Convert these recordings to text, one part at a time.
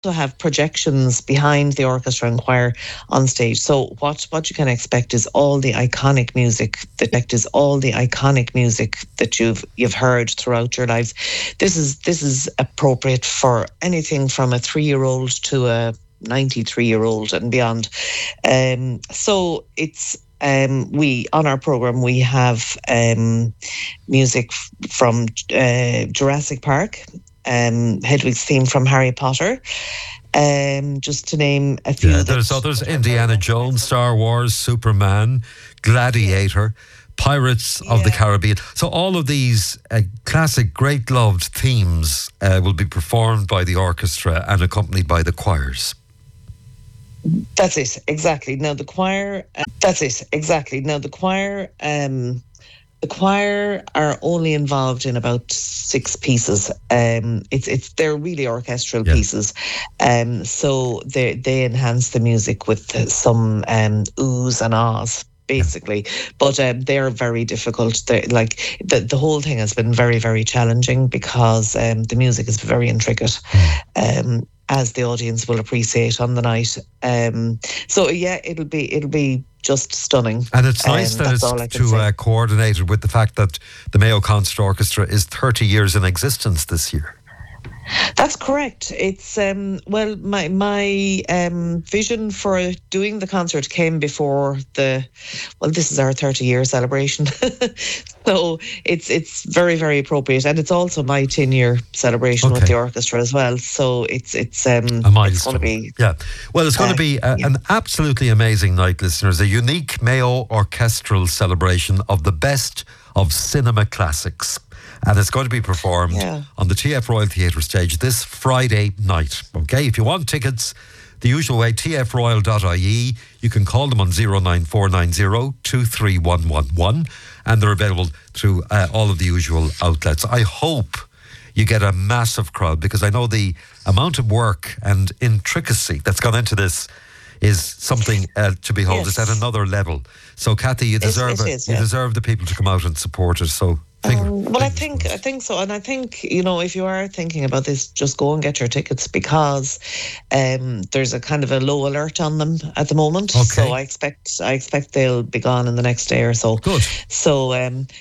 also have projections behind the orchestra and choir on stage. So what you can expect is all the iconic music that you've heard throughout your lives. This is appropriate for anything from a 3-year-old to a 93-year-old and beyond. So it's we on our program we have music from Jurassic Park, Hedwig's theme from Harry Potter, just to name a few. Yeah, there's others: Indiana Jones, Star Wars, Superman, Gladiator, Pirates of the Caribbean. So all of these classic, great loved themes will be performed by the orchestra and accompanied by the choirs. That's it, exactly. Now the choir. The choir are only involved in about 6 pieces. They're really orchestral pieces. So they enhance the music with some oohs and ahs, basically. But they're very difficult. The whole thing has been very, very challenging because the music is very intricate. As the audience will appreciate on the night. It'll be just stunning. And it's nice that it's coordinated with the fact that the Mayo Concert Orchestra is 30 years in existence this year. That's correct. It's my vision for doing the concert came before this is our 30-year celebration. So it's very, very appropriate, and it's also my 10-year celebration with the orchestra as well. So it's a milestone. It's going to be it's going to be an absolutely amazing night, listeners. A unique Mayo orchestral celebration of the best of cinema classics. And it's going to be performed on the TF Royal Theatre stage this Friday night. Okay, if you want tickets, the usual way, tfroyal.ie. You can call them on 09490 23111, and they're available through all of the usual outlets. I hope you get a massive crowd, because I know the amount of work and intricacy that's gone into this is something to behold. It's at another level. So, Kathy, you deserve You deserve the people to come out and support it. So. I think so, and I think if you are thinking about this, just go and get your tickets, because there's a kind of a low alert on them at the moment. Okay. So I expect they'll be gone in the next day or so. Good. So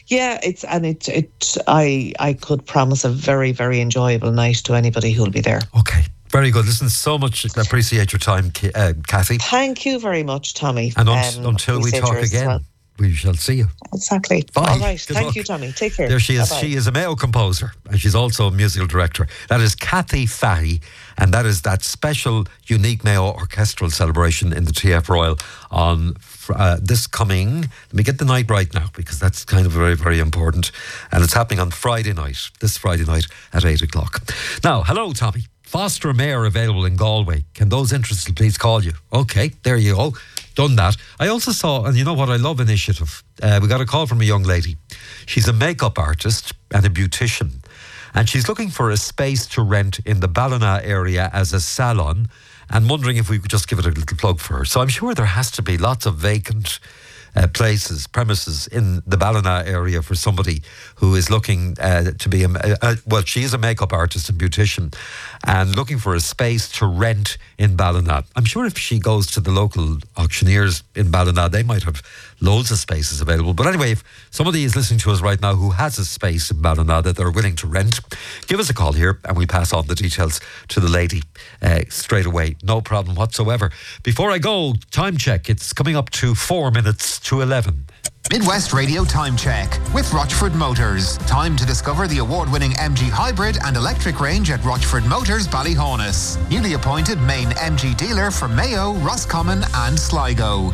I could promise a very, very enjoyable night to anybody who'll be there. Okay. Very good. Listen, so much appreciate your time, Kathy. Thank you very much, Tommy. And until we talk again. We shall see you. Exactly. Bye. All right. Good Thank luck. you, Tommy. Take care. There she is. Bye-bye. She is a Mayo composer, and she's also a musical director. That is Kathy Fahy, and that is that special, unique Mayo orchestral celebration in the TF Royal on this coming. Let me get the night right now, because that's kind of very, very important. And it's happening on Friday night, this Friday night at 8:00. Now, hello, Tommy. Foster Mayor available in Galway. Can those interested please call you? Okay, there you go. Done that. I also saw, and you know what, I love initiative. We got a call from a young lady. She's a makeup artist and a beautician, and she's looking for a space to rent in the Ballina area as a salon, and wondering if we could just give it a little plug for her. So I'm sure there has to be lots of vacant premises in the Ballina area for somebody who is looking to be she is a makeup artist and beautician and looking for a space to rent in Ballina. I'm sure if she goes to the local auctioneers in Ballina, they might have loads of spaces available. But anyway, if somebody is listening to us right now who has a space in Ballina that they're willing to rent, give us a call here and we'll pass on the details to the lady straight away. No problem whatsoever. Before I go, time check. It's coming up to 4 minutes to 11. Midwest Radio Time Check with Rochford Motors. Time to discover the award-winning MG Hybrid and electric range at Rochford Motors, Ballyhonus. Newly appointed main MG dealer for Mayo, Roscommon and Sligo.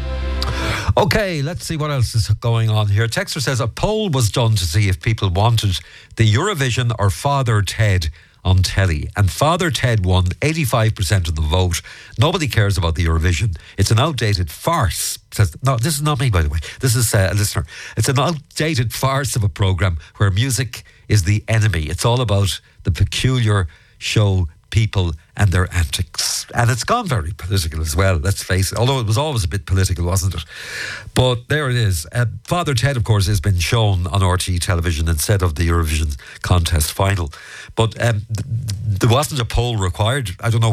Okay, let's see what else is going on here. Texter says a poll was done to see if people wanted the Eurovision or Father Ted on telly, and Father Ted won 85% of the vote. Nobody cares about the Eurovision. It's an outdated farce. No, this is not me, by the way. This is a listener. It's an outdated farce of a programme where music is the enemy. It's all about the peculiar show people and their antics. And it's gone very political as well, let's face it. Although it was always a bit political, wasn't it? But there it is. Father Ted, of course, has been shown on RTÉ television instead of the Eurovision contest final. But there wasn't a poll required. I don't know